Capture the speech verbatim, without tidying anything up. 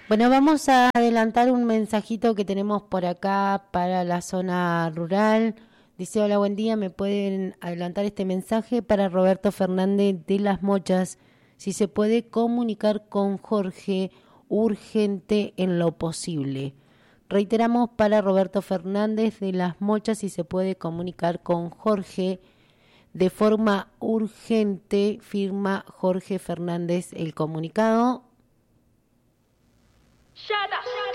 Bueno, vamos a adelantar un mensajito que tenemos por acá para la zona rural. Dice, hola, buen día, ¿me pueden adelantar este mensaje para Roberto Fernández de Las Mochas? Si se puede comunicar con Jorge, urgente en lo posible. Reiteramos para Roberto Fernández de Las Mochas, si se puede comunicar con Jorge de forma urgente, firma Jorge Fernández el comunicado. Shut up.